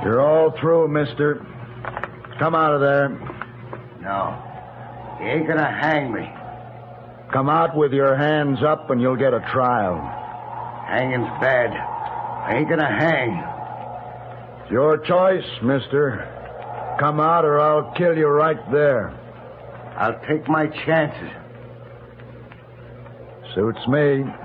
You're all through, mister. Come out of there. No. He ain't gonna hang me. Come out with your hands up and you'll get a trial. Hanging's bad. I ain't gonna hang. It's your choice, mister. Come out or I'll kill you right there. I'll take my chances. Suits me.